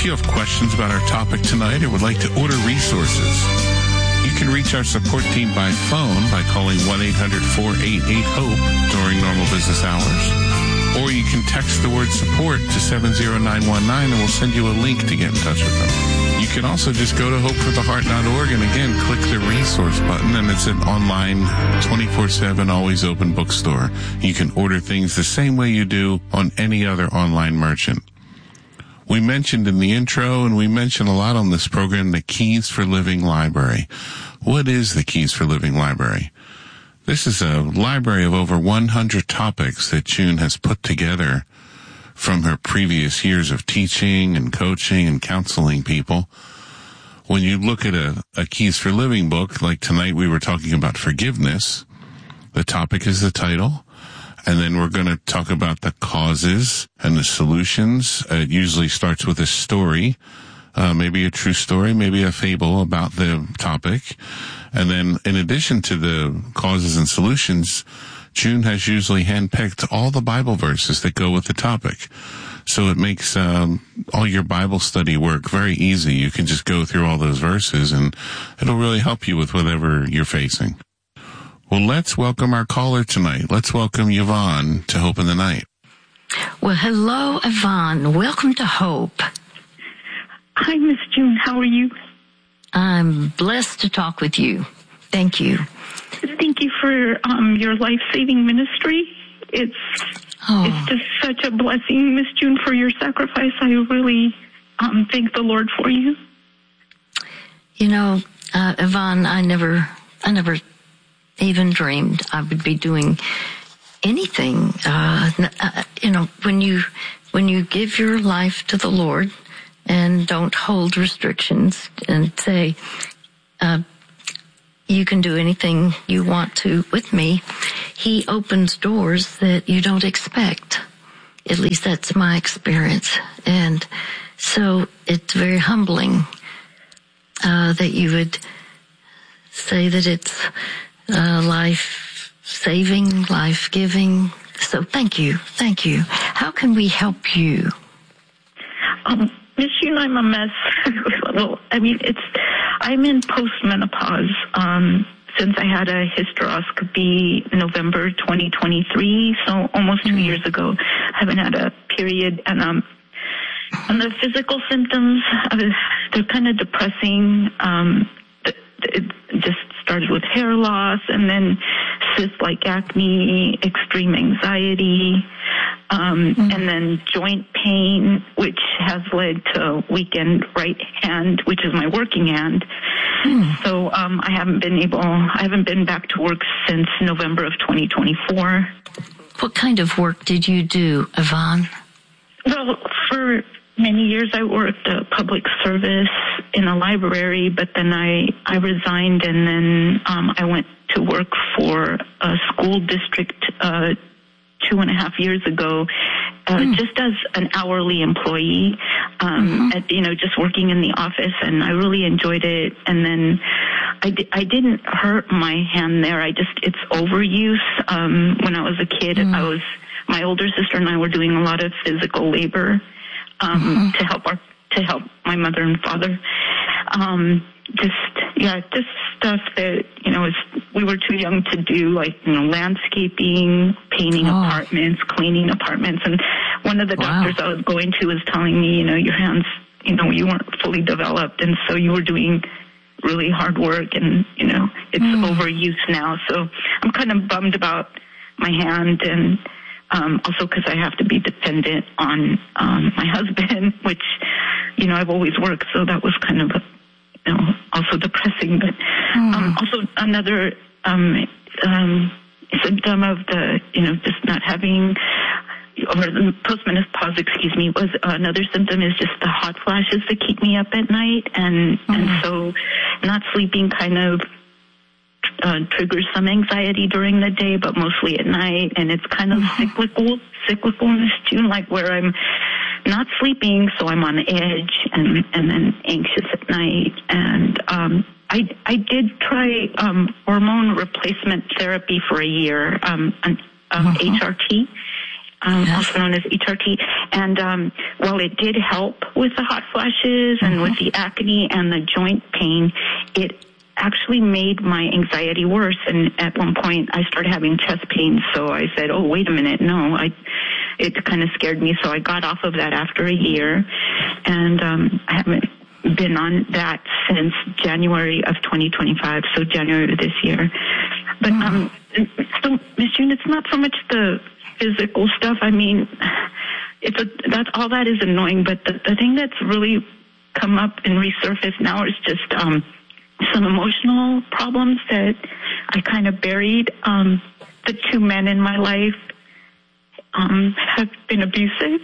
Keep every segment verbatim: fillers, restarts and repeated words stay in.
If you have questions about our topic tonight or would like to order resources, you can reach our support team by phone by calling one eight hundred four eight eight HOPE during normal business hours. Or you can text the word support to seven zero nine one nine and we'll send you a link to get in touch with them. You can also just go to hope for the heart dot org and again, click the resource button and it's an online twenty-four seven always open bookstore. You can order things the same way you do on any other online merchant. We mentioned in the intro, and we mention a lot on this program, the Keys for Living Library. What is the Keys for Living Library? This is a library of over one hundred topics that June has put together from her previous years of teaching and coaching and counseling people. When you look at a, a Keys for Living book, like tonight we were talking about forgiveness, the topic is the title. And then we're going to talk about the causes and the solutions. It usually starts with a story, uh, maybe a true story, maybe a fable about the topic. And then in addition to the causes and solutions, June has usually handpicked all the Bible verses that go with the topic. So it makes um, all your Bible study work very easy. You can just go through all those verses and it'll really help you with whatever you're facing. Well, let's welcome our caller tonight. Let's welcome Yvonne to Hope in the Night. Well, hello, Yvonne. Welcome to Hope. Hi, Miss June. How are you? I'm blessed to talk with you. Thank you. Thank you for um, your life-saving ministry. It's oh. it's just such a blessing, Miss June, for your sacrifice. I really um, thank the Lord for you. You know, uh, Yvonne, I never, I never even dreamed I would be doing anything. Uh, you know, when you when you give your life to the Lord and don't hold restrictions and say, uh, you can do anything you want to with me, He opens doors that you don't expect. At least that's my experience. And so it's very humbling uh, that you would say that it's uh, life-saving, life-giving. So thank you. Thank you. How can we help you? Um, Miss June, I'm a mess. Well, I mean, it's, I'm in postmenopause, um, since I had a hysteroscopy November twenty twenty-three, so almost two mm. years ago. I haven't had a period, and, um, and the physical symptoms, uh, they're kind of depressing. Um, it just started with hair loss and then cysts like acne, extreme anxiety, um, mm. and then joint pain, which has led to weakened right hand, which is my working hand. Mm. So um, I haven't been able, I haven't been back to work since November of twenty twenty-four. What kind of work did you do, Yvonne? Well, for many years I worked a public service in a library, but then I, I resigned and then um, I went to work for a school district uh, two and a half years ago, uh, mm. just as an hourly employee, um, mm-hmm. at, you know, just working in the office, and I really enjoyed it. And then I, di- I didn't hurt my hand there. I just, it's overuse. Um, when I was a kid, mm. I was, my older sister and I were doing a lot of physical labor. Um, mm-hmm. to help our, to help my mother and father. Um, just, yeah, just stuff that, you know, is, we were too young to do, like, you know, landscaping, painting oh. apartments, cleaning apartments. And one of the wow. doctors I was going to was telling me, you know, your hands, you know, you weren't fully developed. And so you were doing really hard work and, you know, it's mm. overuse now. So I'm kind of bummed about my hand, and Um, also because I have to be dependent on um, my husband, which, you know, I've always worked, so that was kind of, you know, also depressing. But mm. um, also another um, um, symptom of the, you know, just not having, or the postmenopause, excuse me, was uh, another symptom is just the hot flashes that keep me up at night, and mm. and so not sleeping kind of Uh, triggers some anxiety during the day, but mostly at night, and it's kind of mm-hmm. cyclical, cyclical in this June, like where I'm not sleeping, so I'm on edge, and and then anxious at night. And um, I I did try um, hormone replacement therapy for a year, um, an, um, mm-hmm. H R T, um, yes. also known as H R T. And um, while it did help with the hot flashes and mm-hmm. with the acne and the joint pain, it actually made my anxiety worse. And at one point, I started having chest pain. So I said, "Oh, wait a minute, no." I, it kind of scared me. So I got off of that after a year, and um, I haven't been on that since January of twenty twenty-five. So January of this year. But um, so Miss June, it's not so much the physical stuff. I mean, it's a that's all that is annoying. But the, the thing that's really come up and resurfaced now is just um. some emotional problems that I kind of buried. Um, the two men in my life um, have been abusive,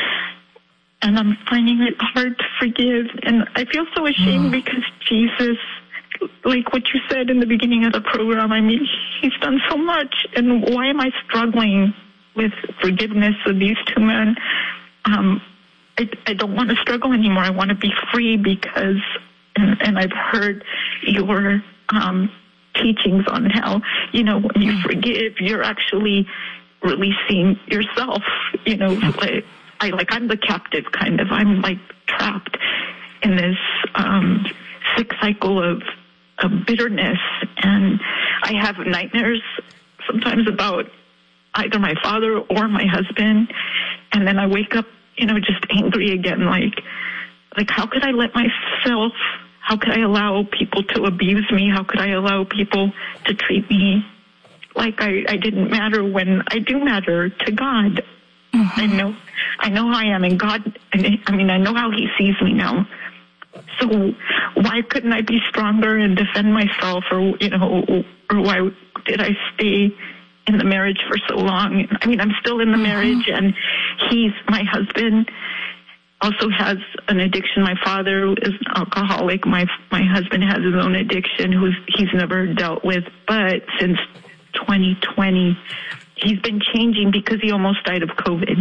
and I'm finding it hard to forgive. And I feel so ashamed mm. because Jesus, like what you said in the beginning of the program, I mean, he's done so much. And why am I struggling with forgiveness of these two men? Um, I, I don't want to struggle anymore. I want to be free because... And, and I've heard your um, teachings on how, you know, when you forgive, you're actually releasing yourself. You know, like, I like I'm the captive kind of. I'm like trapped in this um, sick cycle of, of bitterness, and I have nightmares sometimes about either my father or my husband, and then I wake up, you know, just angry again, like. Like, how could I let myself, how could I allow people to abuse me? How could I allow people to treat me like I, I didn't matter when I do matter to God? Mm-hmm. I know, I know how I am, and God, I mean, I know how he sees me now. So why couldn't I be stronger and defend myself, or, you know, or why did I stay in the marriage for so long? I mean, I'm still in the mm-hmm. marriage, and he's my husband. Also has an addiction. My father is an alcoholic. My my husband has his own addiction, who's he's never dealt with. But since twenty twenty, he's been changing because he almost died of COVID.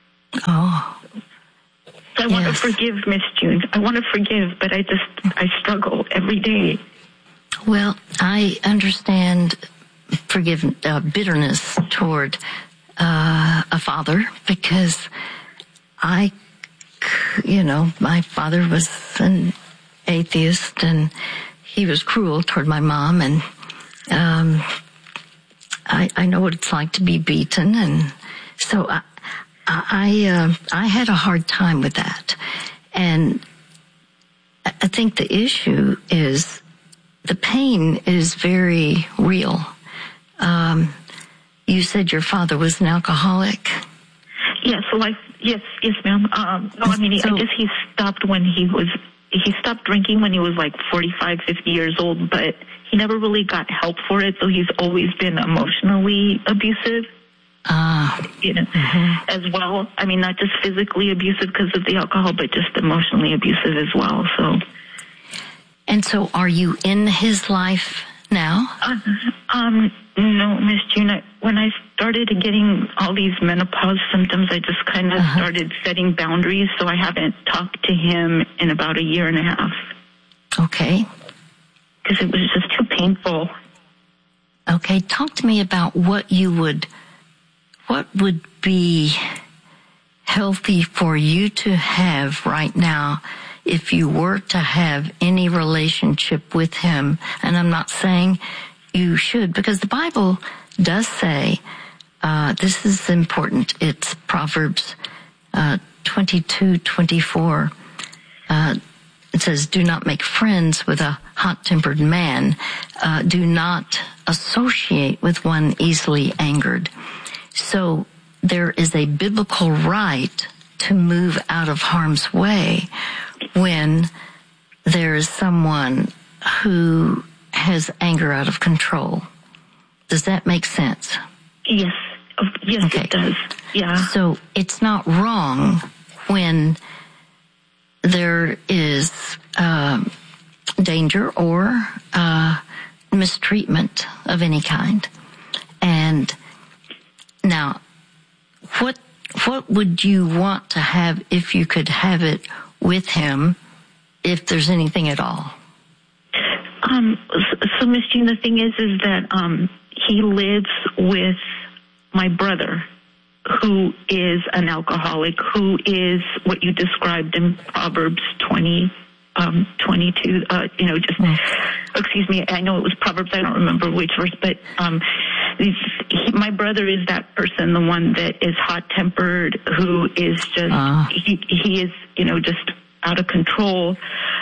Oh, so I yes. want to forgive, Miss June. I want to forgive, but I just I struggle every day. Well, I understand forgive uh, bitterness toward uh, a father, because I. You know, my father was an atheist, and he was cruel toward my mom, and um, I, I know what it's like to be beaten, and so I, I, uh, I had a hard time with that, and I think the issue is the pain is very real. Um, you said your father was an alcoholic. Yes, so I, yes, yes, ma'am. Um, no, I mean, so, I guess he stopped when he was, he stopped drinking when he was like forty-five, fifty years old, but he never really got help for it, so he's always been emotionally abusive. Ah. Uh, you know, mm-hmm. as well. I mean, not just physically abusive because of the alcohol, but just emotionally abusive as well, so. And so are you in his life now? Uh, um, no, Miss June. I, when I started getting all these menopause symptoms, I just kind of uh-huh. started setting boundaries, so I haven't talked to him in about a year and a half. Okay. Because it was just too painful. Okay, talk to me about what you would, what would be healthy for you to have right now if you were to have any relationship with him. And I'm not saying you should, because the Bible does say, uh, this is important. It's Proverbs uh, twenty-two twenty-four. Uh, it says, do not make friends with a hot-tempered man. Uh, do not associate with one easily angered. So there is a biblical right to move out of harm's way when there is someone who has anger out of control. Does that make sense? Yes. Yes, okay. It does. Yeah. So it's not wrong when there is uh, danger or uh, mistreatment of any kind. And now, what what would you want to have if you could have it with him, if there's anything at all? Um, so, so Miss Jean, the thing is, is that um, he lives with my brother. who is an alcoholic, who is what you described in Proverbs twenty, um, twenty-two, uh, you know, just, mm. excuse me, I know it was Proverbs, I don't remember which verse, but um, he, my brother is that person, the one that is hot-tempered, who is just, uh. he, he is, you know, just out of control.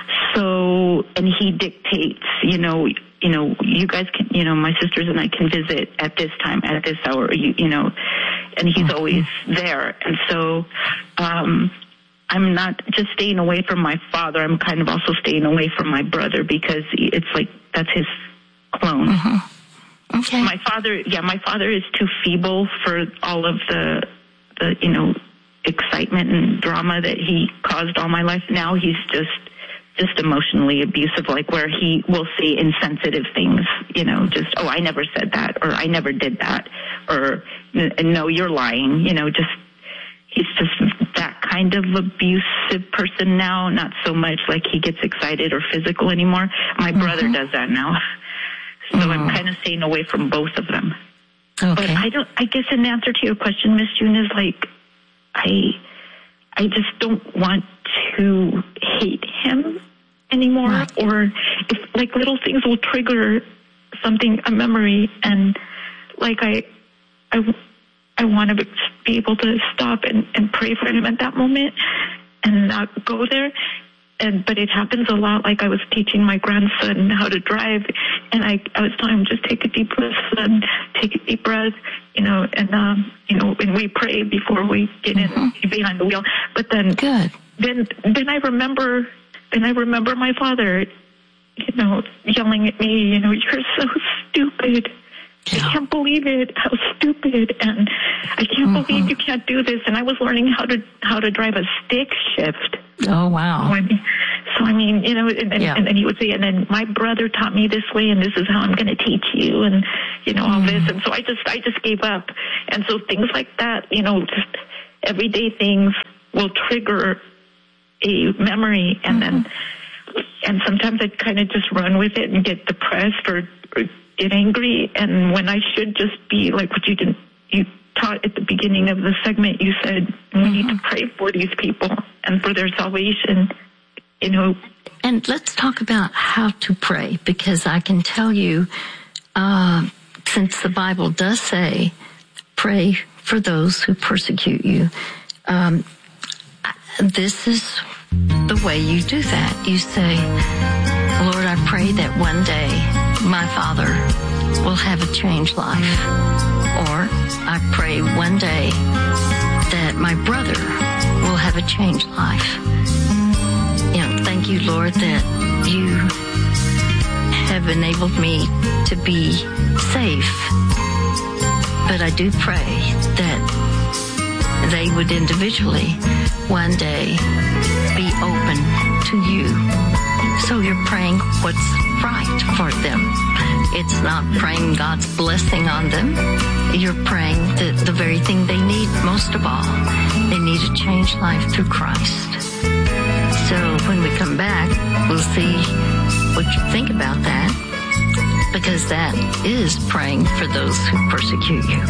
So, and he dictates, you know, you know, you guys can, you know, my sisters and I can visit at this time, at this hour, you, you know, and he's mm-hmm. always there. And so, um, I'm not just staying away from my father. I'm kind of also staying away from my brother because it's like, that's his clone. Mm-hmm. Okay. My father, yeah, my father is too feeble for all of the, the, you know, excitement and drama that he caused all my life. Now he's just, just emotionally abusive, like where he will say insensitive things, you know, just, oh, I never said that, or I never did that, or no, you're lying, you know, just, he's just that kind of abusive person now, not so much like he gets excited or physical anymore. My mm-hmm. brother does that now. So mm-hmm. I'm kind of staying away from both of them. Okay. But I don't, I guess in answer to your question, Miss June, is like, I, I just don't want to hate him anymore, right. or if like little things will trigger something, a memory, and like I, I, I want to be able to stop and, and pray for him at that moment and not go there. And, but it happens a lot. Like I was teaching my grandson how to drive, and I, I was telling him, just take a deep breath, son, take a deep breath, you know, and, um, you know, and we pray before we get mm-hmm. in behind the wheel. But then, Good. then, then I remember, then I remember my father, you know, yelling at me, you know, you're so stupid. Yeah. I can't believe it. How stupid. And I can't mm-hmm. believe you can't do this. And I was learning how to, how to drive a stick shift. Oh, wow. So I mean, so, I mean you know, and, and, yeah. and then he would say, and then my brother taught me this way, and this is how I'm going to teach you, and, you know, all mm. this. And so I just, I just gave up. And so things like that, you know, just everyday things will trigger a memory. And mm-hmm. then, and sometimes I kind of just run with it and get depressed or, or get angry. And when I should just be like what you didn't, you taught at the beginning of the segment, you said we mm-hmm. need to pray for these people and for their salvation, you know. And let's talk about how to pray, because I can tell you, uh, since the Bible does say, pray for those who persecute you, um, this is the way you do that. You say, Lord, I pray that one day my father will have a changed life. Or I pray one day that my brother will have a changed life. You know, thank you, Lord, that you have enabled me to be safe. But I do pray that they would individually one day be open to you. So you're praying what's right for them. It's not praying God's blessing on them. You're praying the, the very thing they need most of all. They need a changed life through Christ. So when we come back, we'll see what you think about that, because that is praying for those who persecute you.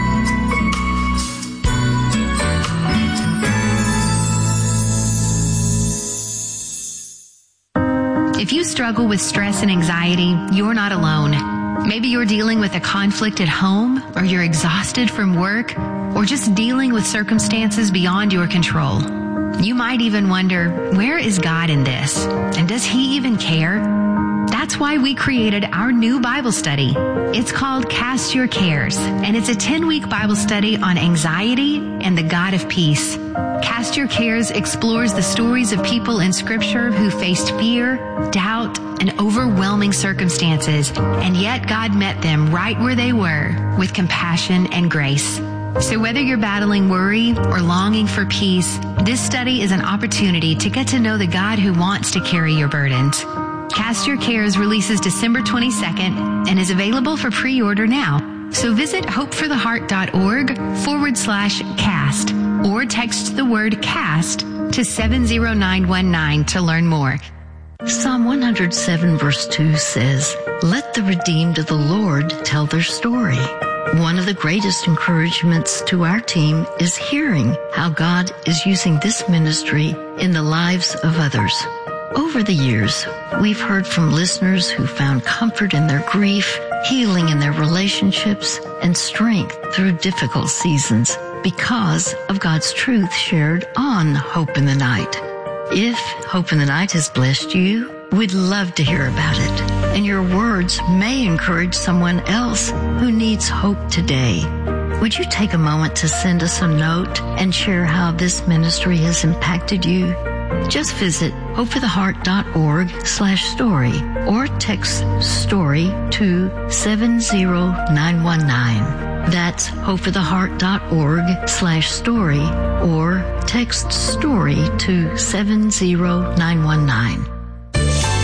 If you struggle with stress and anxiety, you're not alone. Maybe you're dealing with a conflict at home, or you're exhausted from work, or just dealing with circumstances beyond your control. You might even wonder, where is God in this? And does He even care? That's why we created our new Bible study. It's called Cast Your Cares, and it's a ten-week Bible study on anxiety and the God of peace. Cast Your Cares explores the stories of people in Scripture who faced fear, doubt, and overwhelming circumstances, and yet God met them right where they were with compassion and grace. So whether you're battling worry or longing for peace, this study is an opportunity to get to know the God who wants to carry your burdens. Cast Your Cares releases December twenty-second and is available for pre-order now. So visit hopefortheheart.org forward slash cast or text the word cast to seven zero nine one nine to learn more. Psalm one hundred seven verse two says, "Let the redeemed of the Lord tell their story. One of the greatest encouragements to our team is hearing how God is using this ministry in the lives of others. Over the years, we've heard from listeners who found comfort in their grief, healing in their relationships, and strength through difficult seasons because of God's truth shared on Hope in the Night. If Hope in the Night has blessed you, we'd love to hear about it. And your words may encourage someone else who needs hope today. Would you take a moment to send us a note and share how this ministry has impacted you? Just visit hopefortheheart.org slash story or text story to seven zero nine one nine. That's hopefortheheart.org slash story or text story to seven zero nine one nine.